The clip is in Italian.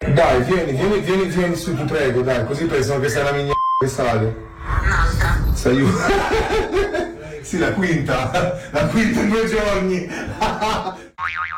Dai, vieni su, ti prego, dai, così pensano che sei una migna che sale. Un'altra. Sei sì, la quinta in 2 giorni.